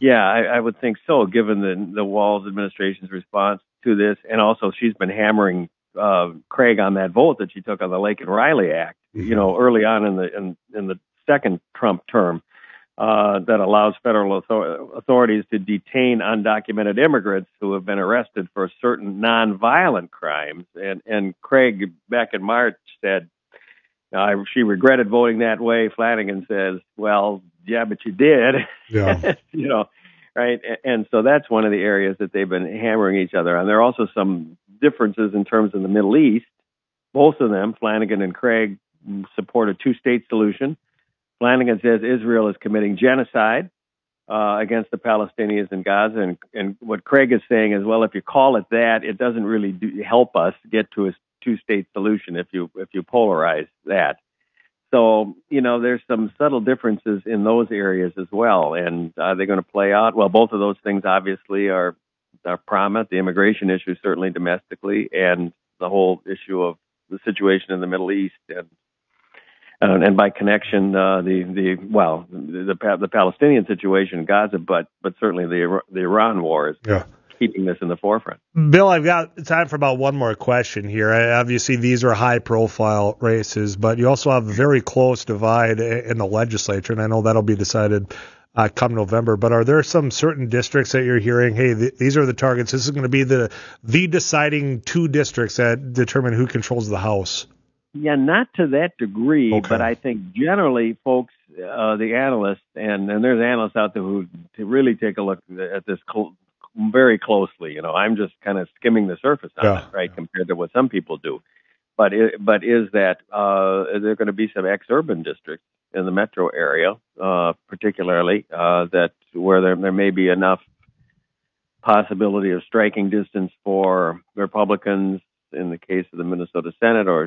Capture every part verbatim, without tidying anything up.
Yeah, I, I would think so, given the the Walz administration's response to this, and also she's been hammering uh, Craig on that vote that she took on the Laken Riley Act, mm-hmm. you know, early on in the in, in the second Trump term, uh, that allows federal author- authorities to detain undocumented immigrants who have been arrested for certain nonviolent crimes. And and Craig back in March said uh, she regretted voting that way. Flanagan says, well, yeah, but you did, yeah. you know, right? And so that's one of the areas that they've been hammering each other on. There are also some differences in terms of the Middle East. Both of them, Flanagan and Craig, support a two-state solution. Flanagan says Israel is committing genocide uh, against the Palestinians in Gaza. And, and what Craig is saying is, well, if you call it that, it doesn't really do, help us get to a two-state solution if you if you polarize that. So, you know, there's some subtle differences in those areas as well. And are they going to play out? Well, both of those things obviously are, are prominent. The immigration issue, certainly domestically, and the whole issue of the situation in the Middle East. And uh, and by connection, uh, the, the well, the, the the Palestinian situation in Gaza, but but certainly the the Iran war is yeah. keeping this in the forefront. Bill, I've got time for about one more question here. Obviously, these are high-profile races, but you also have a very close divide in the legislature, and I know that'll be decided uh, come November. But are there some certain districts that you're hearing, hey, th- these are the targets, this is going to be the the deciding two districts that determine who controls the House? Yeah, not to that degree, okay. but I think generally, folks, uh, the analysts, and, and there's analysts out there who really take a look at this cl- very closely. You know, I'm just kind of skimming the surface on yeah. it, right, compared to what some people do. But it, but is that uh, there are going to be some ex-urban districts in the metro area, uh, particularly uh, that where there there may be enough possibility of striking distance for Republicans in the case of the Minnesota Senate, or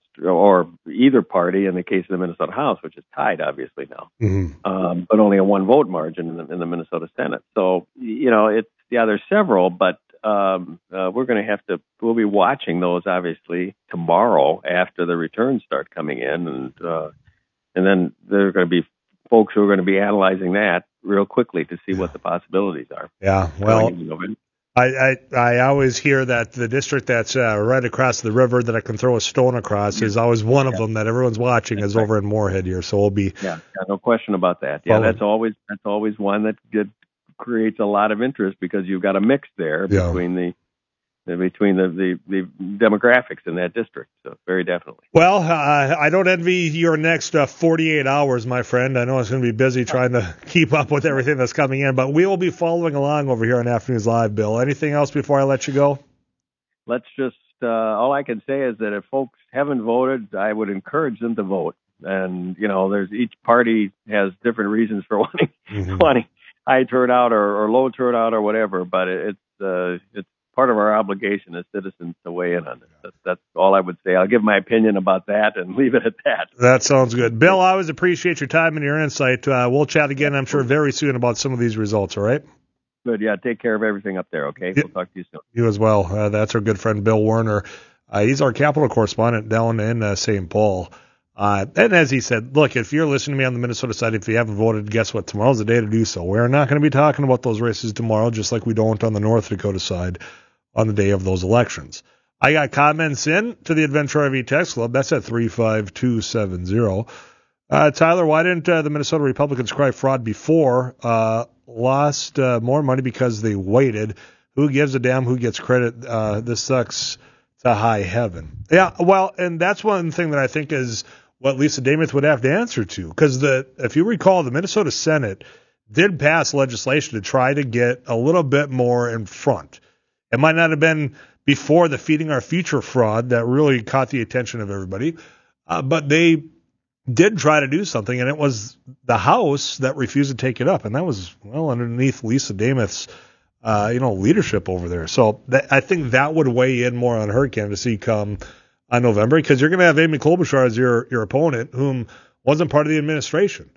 or either party in the case of the Minnesota House, which is tied obviously now, mm-hmm. um, but only a one vote margin in the, in the Minnesota Senate. So you know, it's yeah, there's several, but um, uh, we're going to have to. We'll be watching those obviously tomorrow after the returns start coming in, and uh, and then there are going to be folks who are going to be analyzing that real quickly to see what the possibilities are. Yeah, well. I, I I always hear that the district that's uh, right across the river that I can throw a stone across is always one of yeah. them that everyone's watching that's is right. over in Moorhead here. So we'll be yeah, yeah no question about that. Yeah, following. that's always that's always one that good, creates a lot of interest because you've got a mix there yeah. between the, the between the, the, the demographics in that district. So very definitely. Well, uh, I don't envy your next uh, forty-eight hours, my friend. I know it's going to be busy trying to keep up with everything that's coming in, but we will be following along over here on Afternoons Live, Bill. Anything else before I let you go? Let's just, uh, all I can say is that if folks haven't voted, I would encourage them to vote. And, you know, there's each party has different reasons for wanting, mm-hmm. wanting high turnout or, or low turnout or whatever, but it, it's, uh, it's, part of our obligation as citizens to weigh in on this. That's, that's all I would say. I'll give my opinion about that and leave it at that. That sounds good. Bill, I always appreciate your time and your insight. Uh, we'll chat again, I'm sure, very soon about some of these results, all right? Good. Yeah, take care of everything up there, okay? Yeah. We'll talk to you soon. You as well. Uh, that's our good friend Bill Werner. Uh, he's our Capitol correspondent down in uh, Saint Paul. Uh, and as he said, look, if you're listening to me on the Minnesota side, if you haven't voted, guess what? Tomorrow's the day to do so. We're not going to be talking about those races tomorrow, just like we don't on the North Dakota side on the day of those elections. I got comments in to the Adventure R V Text Club. That's at three five two seven zero. Uh, Tyler, why didn't uh, the Minnesota Republicans cry fraud before? Uh, lost uh, more money because they waited. Who gives a damn who gets credit? Uh, this sucks to high heaven. Yeah, well, and that's one thing that I think is what Lisa Demuth would have to answer to. Because the if you recall, the Minnesota Senate did pass legislation to try to get a little bit more in front. It might not have been before the Feeding Our Future fraud that really caught the attention of everybody, uh, but they did try to do something, and it was the House that refused to take it up, and that was, well, underneath Lisa Demuth's, uh, you know, leadership over there. So that, I think that would weigh in more on her candidacy come on November, because you're going to have Amy Klobuchar as your, your opponent, whom wasn't part of the administration.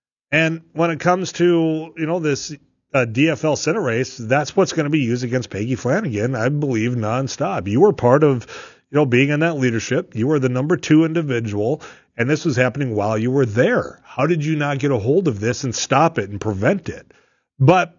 And when it comes to, you know, this uh, D F L Senate race, that's what's going to be used against Peggy Flanagan, I believe, nonstop. You were part of, you know, being in that leadership. You were the number two individual, and this was happening while you were there. How did you not get a hold of this and stop it and prevent it? But